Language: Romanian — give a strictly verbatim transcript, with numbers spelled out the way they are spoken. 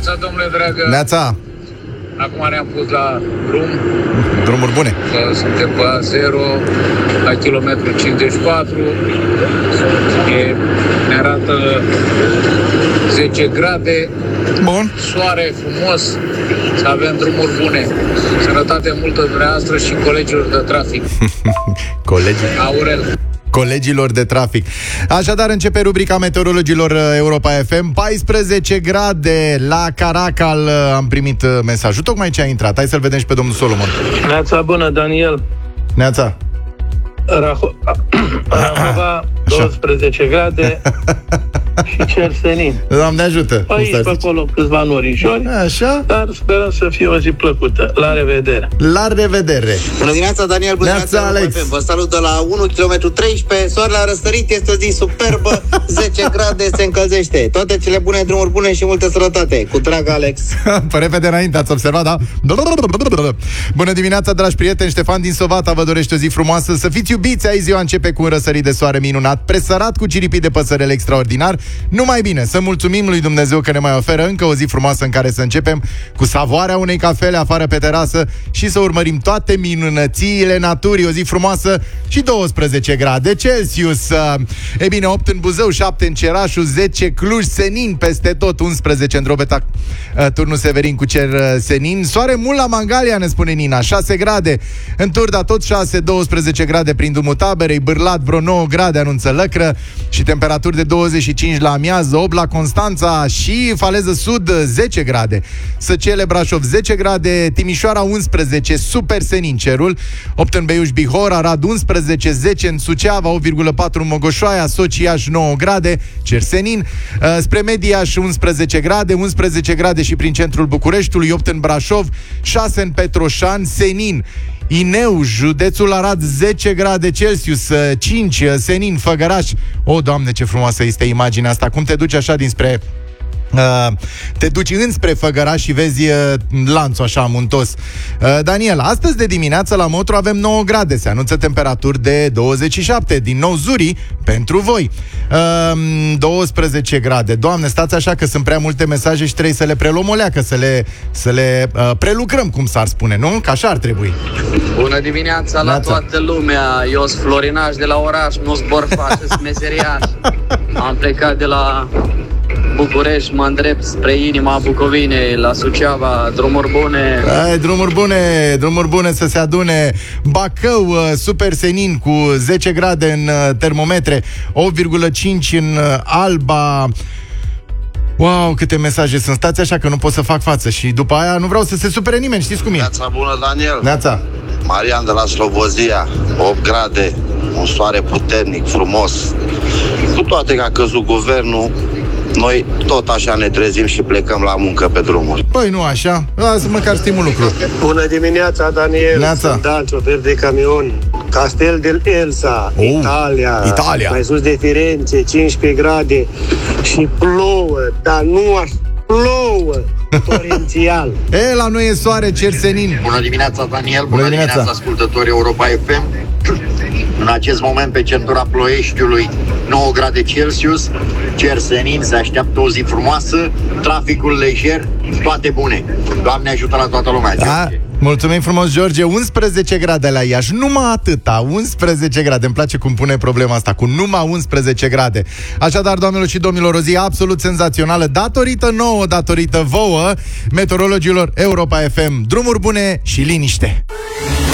dimineața, domnule dragă. Neața. Acum ne-am pus la drum. Drumuri bune. Suntem pe A zero, la kilometru cincizeci și patru. E, ne arată zece grade. Bun. Soare frumos. Să avem drumuri bune. Sănătate multă dumneavoastră și colegilor de trafic. Colegii. Aurel. Colegilor de trafic. Așadar începe rubrica meteorologilor Europa F M. paisprezece grade la Caracal. Am primit mesajul. Tocmai ce a intrat. Hai să-l vedem și pe domnul Solomon. Neața bună, Daniel. Neața. Raho- Rahova, douăsprezece grade și cer senin. Doamne ajută. Aici pe acolo câțiva norișori. Așa. Dar sperăm să fie o zi plăcută. La revedere. La revedere. Bună dimineața, Daniel. Bună dimineața, Alex. Vă salut de la unu kilometru treisprezece. Soarele a răsărit, este o zi superbă. zece grade, se încălzește. Toate cele bune, drumuri bune și multă sănătate. Cu drag, Alex. Pe repede înainte, ați observat, da? Bună dimineața, dragi prieteni. Ștefan din Sovata vă dorește o zi frumoasă. Să fiți iubiți. Aici ziua începe cu un răsărit de soare minunat, presărat cu ciripii de păsărele extraordinar. Numai bine, să mulțumim lui Dumnezeu că ne mai oferă încă o zi frumoasă în care să începem cu savoarea unei cafele afară pe terasă și să urmărim toate minunățiile naturii. O zi frumoasă și douăsprezece grade Celsius. E bine, opt în Buzău, șapte în Cerașu, zece Cluj, senin peste tot, unsprezece în Drobeta, Turnul Severin cu cer senin. Soare mult la Mangalia, ne spune Nina, șase grade. În Turda tot șase, douăsprezece grade prin drumul Taberei, Bârlat vreo nouă grade, anunță Lăcră, și temperaturi de douăzeci și cinci la Amiază, opt la Constanța și Faleză Sud, zece grade. Săcele, Brașov, zece grade, Timișoara, unsprezece, super senin cerul, opt în Beiuș, Bihor, Arad, unsprezece, zece în Suceava, opt virgulă patru în Mogoșoaia, Soci, Iași, nouă grade, cer senin, uh, spre Mediaș, unsprezece grade, unsprezece grade și prin centrul Bucureștiului, opt în Brașov, șase în Petroșan, senin. Ineu, județul Arad, zece grade Celsius, cinci, senin, Făgăraș. O, Doamne, ce frumoasă este imaginea asta. Cum te duci așa dinspre... Uh, te duci înspre Făgăraș și vezi uh, lanțul așa muntos. uh, Daniel, astăzi de dimineață la Motru avem nouă grade. Se anunță temperaturi de douăzeci și șapte. Din nou Zuri pentru voi. uh, douăsprezece grade. Doamne, stați așa că sunt prea multe mesaje și trebuie să le preluăm o leacă, să le, să le uh, prelucrăm, cum s-ar spune, nu? Că așa ar trebui. Bună dimineața la Neața. toată lumea. Eu sunt Florinaș de la oraș, nu-s borfaș, sunt meseriaș. Am plecat de la București, mă îndrept spre inima Bucovinei, la Suceava, drumuri bune. Ai, drumuri bune, drumuri bune să se adune. Bacău, super senin cu zece grade în termometre, opt virgulă cinci în Alba. Wow, câte mesaje sunt. Stați așa că nu pot să fac față și după aia nu vreau să se supere nimeni, știți cum e. Neața bună, Daniel. Neața. Marian de la Slobozia, opt grade, un soare puternic, frumos. Cu toate că a căzut guvernul, noi tot așa ne trezim și plecăm la muncă pe drumuri. Păi nu așa, lasă măcar știm un lucru. Bună dimineața, Daniel. Neața. Sunt Dan, șofer de camion. Castel del Elsa, Oh, Italia. Italia. Mai sus de Firenze, cincisprezece grade. Și plouă, dar nu aș plouă torențial. E, la noi e soare, cer senin. Bună dimineața, Daniel. Bună, Bună dimineața. dimineața, ascultători Europa F M. În acest moment, pe centura Ploieștiului, nouă grade Celsius, cer senin, se așteaptă o zi frumoasă, traficul lejer, toate bune. Doamne ajută la toată lumea. Da, mulțumim frumos, George. unsprezece grade la Iași, numai atâta, unsprezece grade. Îmi place cum pune problema asta, cu numai unsprezece grade. Așadar, doamnelor și domnilor, o zi absolut senzațională, datorită nouă, datorită vouă, meteorologilor Europa F M. Drumuri bune și liniște.